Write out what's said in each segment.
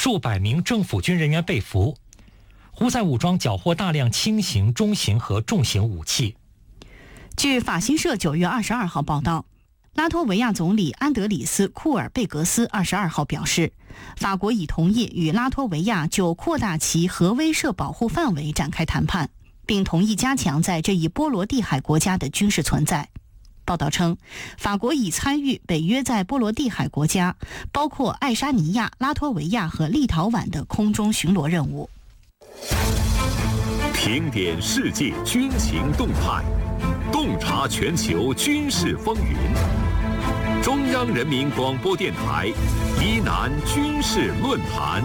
数百名政府军人员被俘。胡塞武装缴获大量轻型、中型和重型武器。 据法新社9月22号报道，拉脱维亚总理安德里斯·库尔贝格斯22号表示，法国已同意与拉脱维亚就扩大其核威慑保护范围展开谈判，并同意加强在这一波罗的海国家的军事存在。报道称，法国已参与北约在波罗的海国家，包括爱沙尼亚、拉脱维亚和立陶宛的空中巡逻任务。 评点世界军情动态，洞察全球军事风云。中央人民广播电台疑难军事论坛。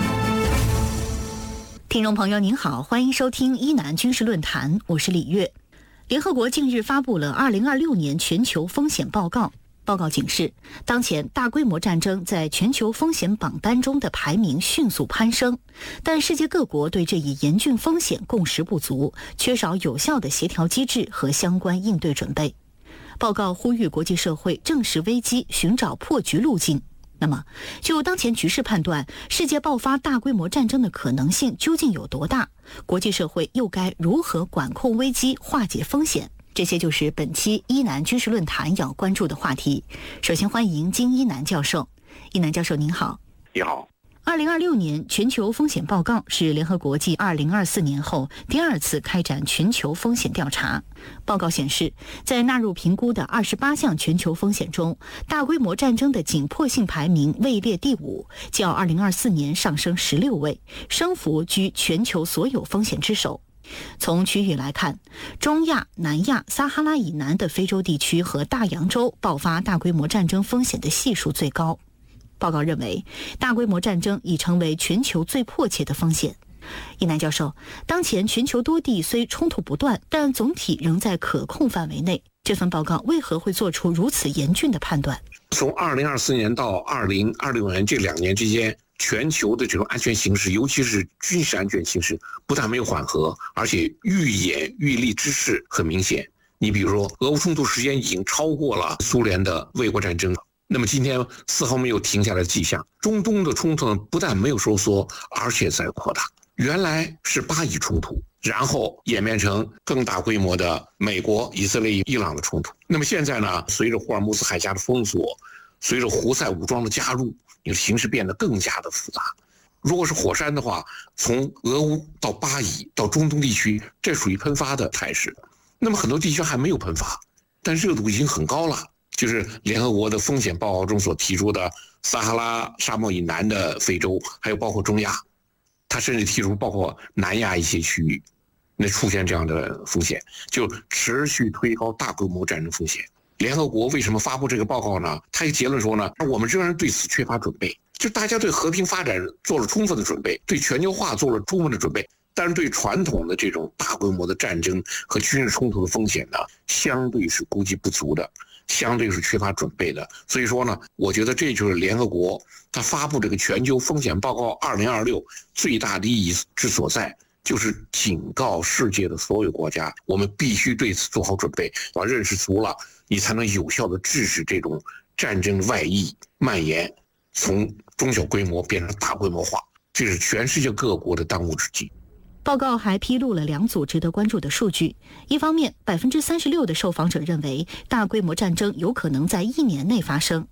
听众朋友您好，欢迎收听疑难军事论坛，我是李月。联合国近日发布了2026年全球风险报告。报告警示，当前大规模战争在全球风险榜单中的排名迅速攀升，但世界各国对这一严峻风险共识不足，缺少有效的协调机制和相关应对准备。报告呼吁国际社会正视危机，寻找破局路径。那么，就当前局势判断，世界爆发大规模战争的可能性究竟有多大？国际社会又该如何管控危机、化解风险？这些就是本期伊南军事论坛要关注的话题。首先欢迎金一南教授。一南教授您好。 你好。 2026年全球风险报告是联合国继2024年后第二次开展全球风险调查。报告显示，在纳入评估的28项全球风险中，大规模战争的紧迫性排名位列第5，较2024年上升16位，升幅居全球所有风险之首。从区域来看，中亚、南亚、撒哈拉以南的非洲地区和大洋洲爆发大规模战争风险的系数最高。报告认为，大规模战争已成为全球最迫切的风险。一南教授，当前全球多地虽冲突不断，但总体仍在可控范围内。这份报告为何会做出如此严峻的判断？ 从2024年到2026年这2年之间，全球的这种安全形势，尤其是军事安全形势，不但没有缓和，而且愈演愈烈之势很明显。你比如说，俄乌冲突时间已经超过了苏联的卫国战争，那么今天丝毫没有停下来的迹象。中东的冲突不但没有收缩，而且在扩大。原来是巴以冲突，然后演变成更大规模的美国、以色列、伊朗的冲突。那么现在呢，随着霍尔木兹海峡的封锁，随着胡塞武装的加入，形势变得更加的复杂。如果是火山的话，从俄乌到巴以到中东地区，这属于喷发的态势。那么很多地区还没有喷发，但热度已经很高了。就是联合国的风险报告中所提出的撒哈拉沙漠以南的非洲，还有包括中亚，他甚至提出包括南亚一些区域，那出现这样的风险，就持续推高大规模战争风险。联合国为什么发布这个报告呢？他一个结论说呢，我们仍然对此缺乏准备，就大家对和平发展做了充分的准备，对全球化做了充分的准备，但是对传统的这种大规模的战争和军事冲突的风险呢，相对是估计不足的，相对是缺乏准备的。所以说呢，我觉得这就是联合国他发布这个全球风险报告2026最大的意义之所在，就是警告世界的所有国家，我们必须对此做好准备，把认识足了，你才能有效地制止这种战争外溢蔓延，从中小规模变成大规模化，这是全世界各国的当务之急。 报告还披露了2组值得关注的数据。一方面，36%的受访者认为大规模战争有可能在1年内发生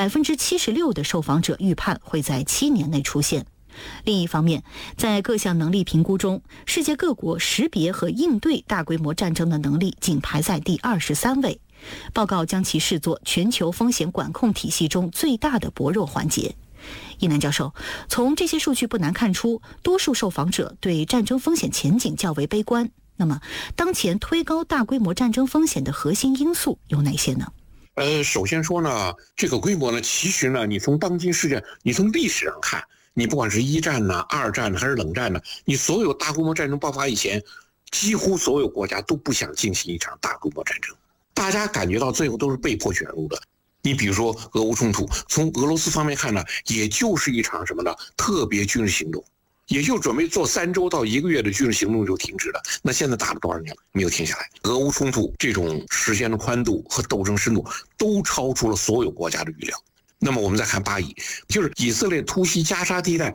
，76%的受访者预判会在7年内出现。另一方面，在各项能力评估中，世界各国识别和应对大规模战争的能力仅排在第23位。报告将其视作全球风险管控体系中最大的薄弱环节。一南教授，从这些数据不难看出，多数受访者对战争风险前景较为悲观。那么，当前推高大规模战争风险的核心因素有哪些呢？ 首先说呢，这个规模呢，其实呢，你从当今世界，你从历史上看，你不管是1战呢、2战呢，还是冷战呢，你所有大规模战争爆发以前，几乎所有国家都不想进行一场大规模战争，大家感觉到最后都是被迫卷入的。你比如说俄乌冲突，从俄罗斯方面看呢，也就是一场什么呢？特别军事行动，也就准备做3周到1个月的军事行动就停止了。那现在打了多少年了？没有停下来。俄乌冲突这种时间的宽度和斗争深度都超出了所有国家的预料。那么我们再看巴以，就是以色列突袭加沙地带，